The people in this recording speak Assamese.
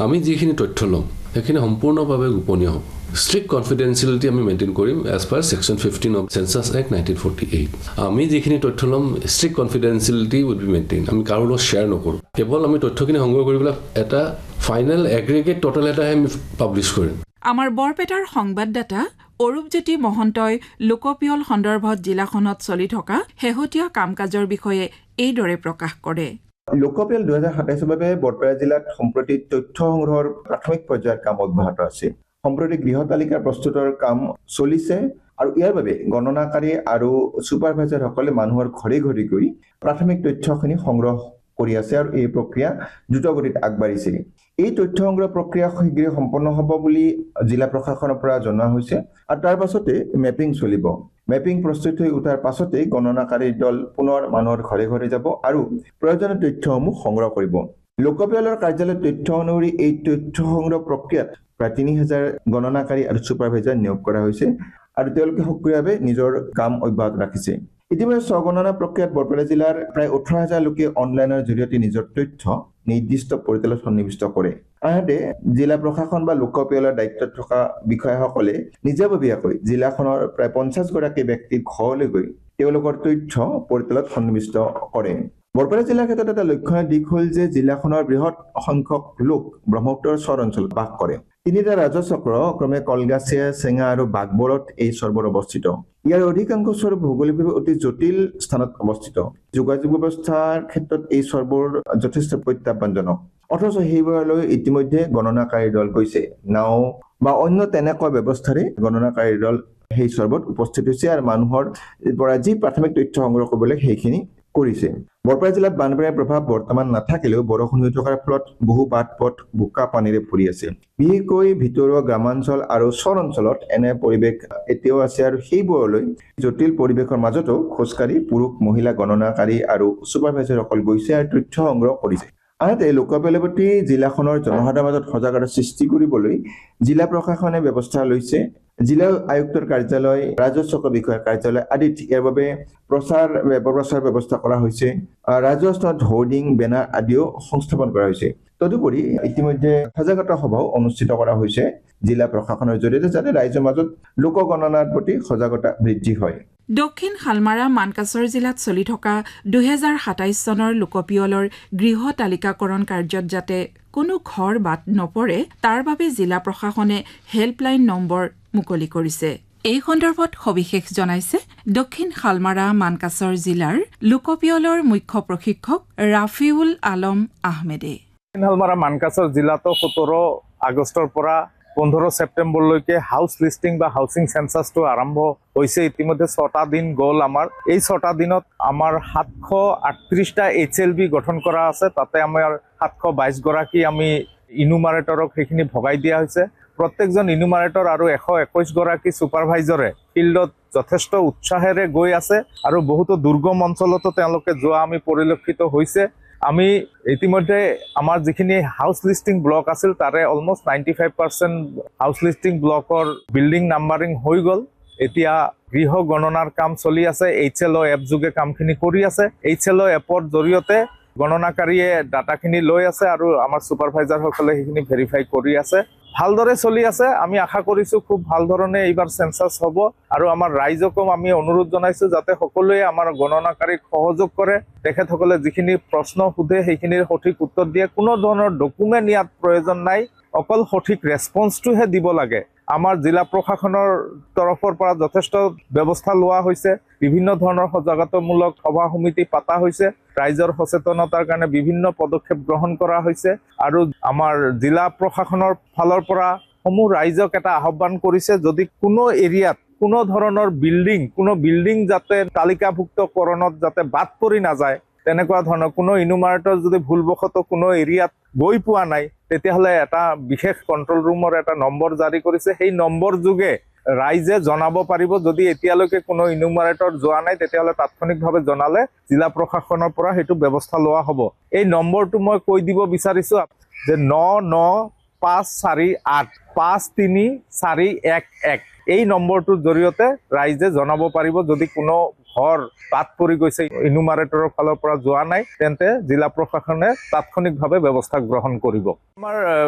আমি যিখিনি তথ্য ল'ম সেইখিনি সম্পূৰ্ণভাৱে গোপনীয় হ'ব strict confidentiality আমি মেইনটেইন কৰিম as per section 15 of census act 1948 আমি যিখিনি তথ্য ল'ম strict confidentiality would be maintained আমি কাৰো লগত শ্বেয়াৰ নকৰোঁ কেৱল আমি তথ্যখিনি সংগ্ৰহ কৰিবলৈ এটা ফাইনেল এগ্ৰিগেট টোটাল এটা আমি পাব্লিছ কৰিম আমাৰ বৰপেটাৰ সংবাদদাতা অৰূপজ্যোতি মহন্তই লোকপিয়ল সন্দৰ্ভত জিলাখনত চলি থকা শেহতীয়া কাম-কাজৰ বিষয়ে এইদৰে প্ৰকাশ কৰে লোকপিয়ল 2027 বাবে বৰপেটা জিলাত সম্প্ৰতি তথ্য সংগ্ৰহৰ প্ৰাথমিক পৰ্যায়ৰ কাম অব্যাহত আছে সম্প্ৰতি গৃহ তালিকা প্ৰস্তুতৰ কাম চলিছে আৰু ইয়াৰ বাবে গণনাকাৰী আৰু সুপাৰভাইজাৰসকলে মানুহৰ ঘৰে ঘৰে গৈ প্ৰাথমিক তথ্যখিনি সংগ্ৰহ কৰি আছে আৰু এই প্ৰক্ৰিয়া দ্ৰুতগতিত আগবাঢ়িছে এই তথ্য সংগ্ৰহ প্ৰক্ৰিয়া শীঘ্ৰে সম্পন্ন হ'ব বুলি জিলা প্ৰশাসনৰ পৰা জনোৱা হৈছে আৰু তাৰ পাছতে মেপিং চলিব মেপিং প্ৰস্তুত হৈ উঠাৰ পাছতে গণনাকাৰী দল পুনৰ মানুহৰ ঘৰে ঘৰে যাব আৰু প্ৰয়োজনীয় তথ্যসমূহ সংগ্ৰহ কৰিব লোকপিয়লৰ কাৰ্যালয়ৰ তথ্য অনুসৰি এই তথ্য সংগ্ৰহ প্ৰক্ৰিয়াত প্ৰায় ৩০০০ গণনাকাৰী আৰু সুপাৰভাইজাৰ নিয়োগ কৰা হৈছে আৰু তেওঁলোকে সক্ৰিয়ভাৱে নিজৰ কাম অব্যাহত ৰাখিছে ইতিমধ্যে স্বগণনা প্ৰক্ৰিয়াত বৰপেটা জিলাৰ প্ৰায় ১৮,০০০ লোকে অনলাইনৰ জৰিয়তে নিজৰ তথ্য নিৰ্দিষ্ট পৰিয়ালত সন্নিৱিষ্ট কৰে আনহাতে জিলা প্ৰশাসন বা লোকপিয়লৰ দায়িত্বত থকা বিষয়াসকলে নিজাববীয়াকৈ জিলাখনৰ প্ৰায় ৫০ গৰাকী ব্যক্তিৰ ঘৰলৈ গৈ তেওঁলোকৰ তথ্য পৰিয়ালত সন্নিৱিষ্ট কৰে বৰপেটা জিলাৰ ক্ষেত্ৰত এটা লক্ষণীয় দিশ হ'ল যে জিলাখনৰ বৃহৎ সংখ্যক লোক ব্ৰহ্মপুত্ৰৰ চৰ অঞ্চলত বাস কৰে তিনিটা ৰাজচক্ৰ ক্ৰমে কলগাছিয়া চেঙা আৰু বাগবৰত এই চৰবোৰ অৱস্থিত ইয়াৰ অধিকাংশ চৰ ভৌগোলিকভাৱে অতি জটিল স্থানত অৱস্থিত যোগাযোগ ব্যৱস্থাৰ ক্ষেত্ৰত এই চৰবোৰ যথেষ্ট প্ৰত্যাহ্বানজনক অথচ সেইবোৰলৈ ইতিমধ্যে গণনাকাৰী দল গৈছে নাও বা অন্য তেনেকুৱা ব্যৱস্থাৰে গণনাকাৰী দল সেই চৰবত উপস্থিত হৈছে আৰু মানুহৰ পৰা যি প্ৰাথমিক তথ্য সংগ্ৰহ কৰিবলৈ সেইখিনি কৰিছে বৰপেটা জিলাত বানপানীৰ প্ৰভাৱ বৰ্তমান নাথাকিলেও বৰষুণ হৈ থকাৰ ফলত বহু বাট পথ বোকা পানীৰে ভৰি আছে বিশেষকৈ ভিতৰুৱা গ্ৰামাঞ্চল আৰু চৰ অঞ্চলত এনে পৰিৱেশ এতিয়াও আছে আৰু সেইবোৰলৈ জটিল পৰিৱেশৰ মাজতো খোজকাঢ়ি পুৰুষ মহিলা গণনাকাৰী আৰু সুপাৰভাইজাৰসকল গৈছে আৰু তথ্য সংগ্ৰহ কৰিছে আনহাতে লোকপিয়লৰ প্ৰতি জিলাখনৰ জনসাধাৰণৰ মাজত সজাগতা সৃষ্টি কৰিবলৈ জিলা প্ৰশাসনে ব্যৱস্থা লৈছে জিলা আয়ুক্তৰ কাৰ্যালয় ৰাজস্ব বিষয়াৰ কাৰ্যালয় আদিত ইয়াৰ বাবে প্ৰচাৰ ব্যৱস্থা কৰা হৈছে ৰাজহুৱা স্থানত হোৰ্ডিং বেনাৰ আদিও সংস্থাপন কৰা হৈছে তদুপৰি ইতিমধ্যে সজাগতা সভাও অনুষ্ঠিত কৰা হৈছে জিলা প্ৰশাসনৰ জৰিয়তে যাতে ৰাইজৰ মাজত লোকগণনাৰ প্ৰতি সজাগতা বৃদ্ধি হয় দক্ষিণ শালমাৰা মানকাছৰ জিলাত চলি থকা ২০২৭ চনৰ লোকপিয়লৰ গৃহ তালিকাকৰণ কাৰ্যত যাতে কোনো ঘৰ বাদ নপৰে তাৰ বাবে জিলা প্ৰশাসনে হেল্পলাইন নম্বৰ মুকলি কৰিছে এই সন্দৰ্ভত সবিশেষ জনাইছে দক্ষিণ শালমাৰা মানকাছৰ জিলাৰ লোকপিয়লৰ মুখ্য প্ৰশিক্ষক ৰাফিউল আলম আহমেদে শালমাৰা মানকাছৰ জিলাতো ১৭ আগষ্টৰ পৰা 15 ছেপ্টেম্বৰলৈকে হাউচ লিষ্টিং বা হাউচিং সেন্সাছটো আৰম্ভ হৈছে ইতিমধ্যে ৬টা দিন গ'ল আমাৰ এই ৬টা দিনত আমাৰ ৭৩৮টা HLB গঠন কৰা আছে তাতে আমাৰ ৭২২ গৰাকী আমি ইনুমাৰেটৰক সেইখিনি ভগাই দিয়া হৈছে প্ৰত্যেকজন ইনুমাৰেটৰ আৰু ১২১ গৰাকী সুপাৰভাইজাৰে ফিল্ডত যথেষ্ট উৎসাহেৰে গৈ আছে আৰু বহুতো দুৰ্গম অঞ্চলতো তেওঁলোকে যোৱা আমি পৰিলক্ষিত হৈছে আমি ইতিমধ্যে আমাৰ যিখিনি হাউচ লিষ্টিং ব্লক আছিল তাৰে অলমোষ্ট 95% হাউচ লিষ্টিং ব্লকৰ বিল্ডিং নাম্বাৰিং হৈ গ'ল এতিয়া গৃহ গণনাৰ কাম চলি আছে HLO এপ যোগে কামখিনি কৰি আছে HLO এপৰ জৰিয়তে গণনাকাৰীয়ে ডাটাখিনি লৈ আছে আৰু আমাৰ সুপাৰভাইজাৰসকলে সেইখিনি ভেৰিফাই কৰি আছে ভালদৰে চলি আছে আমি আশা কৰিছো খুব ভাল ধৰণে এইবাৰ সেন্সাস হ'ব আৰু আমাৰ ৰাইজকো আমি অনুৰোধ জনাইছো যাতে সকলোৱে আমাৰ গণনাকাৰীক সহযোগ কৰে তেখেতসকলে যিখিনি প্ৰশ্ন সুধে সেইখিনিৰ সঠিক উত্তৰ দিয়ে কোনো ধৰণৰ ডকুমেণ্ট ইয়াত প্ৰয়োজন নাই অকল সঠিক ৰেছপন্সটোহে দিব লাগে আমাৰ জিলা প্ৰশাসনৰ তৰফৰ পৰা যথেষ্ট ব্যৱস্থা লোৱা হৈছে বিভিন্ন ধৰণৰ সজাগতামূলক সভা সমিতি পাতা হৈছে ৰাইজৰ সচেতনতাৰ কাৰণে বিভিন্ন পদক্ষেপ গ্ৰহণ কৰা হৈছে আৰু আমাৰ জিলা প্ৰশাসনৰ ফালৰ পৰা সমূহ ৰাইজক এটা আহ্বান কৰিছে যদি কোনো এৰিয়াত কোনো ধৰণৰ কোনো বিল্ডিং যাতে তালিকাভুক্তকৰণত যাতে বাদ পৰি নাযায় তেনেকুৱা ধৰণৰ কোনো ইনুমাৰেটৰ যদি ভুলবশতঃ কোনো এৰিয়াত গৈ পোৱা নাই তেতিয়াহ'লে এটা বিশেষ কন্ট্ৰোল ৰুমৰ এটা নম্বৰ জাৰি কৰিছে সেই নম্বৰ যোগে ৰাইজে জনাব পাৰিব যদি এতিয়ালৈকে কোনো ইনুমাৰেটৰ যোৱা নাই তেতিয়াহ'লে তাৎক্ষণিকভাৱে জনালে জিলা প্ৰশাসনৰ পৰা সেইটো ব্যৱস্থা লোৱা হ'ব এই নম্বৰটো মই কৈ দিব বিচাৰিছো যে 9954853411 এই নম্বৰটোৰ জৰিয়তে ৰাইজে জনাব পাৰিব যদি কোনো ঘৰ বাদ পৰি গৈছে ইনুমাৰেটৰৰ ফালৰ পৰা যোৱা নাই তেন্তে জিলা প্ৰশাসনে তাৎক্ষণিকভাৱে ব্যৱস্থা গ্ৰহণ কৰিব আমাৰ